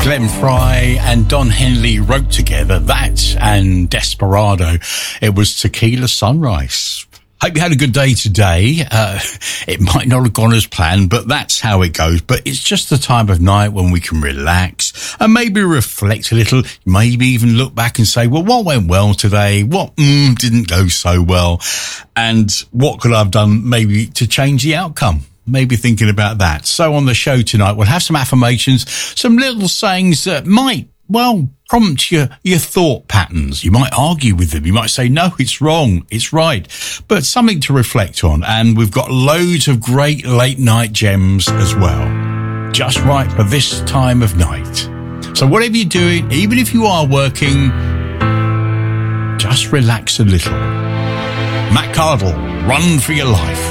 Glenn Fry and Don Henley wrote together that and Desperado. It was Tequila Sunrise. Hope you had a good day today. It might not have gone as planned, but that's how it goes. But it's just the time of night when we can relax and maybe reflect a little, maybe even look back and say, well, what went well today? What didn't go so well? And what could I have done maybe to change the outcome? Maybe thinking about that. So on the show tonight, we'll have some affirmations, some little sayings that might, well, prompt your thought patterns. You might argue with them. You might say, no, it's wrong, it's right. But something to reflect on. And we've got loads of great late night gems as well. Just right for this time of night. So whatever you're doing, even if you are working, just relax a little. Matt Cardle, Run for Your Life.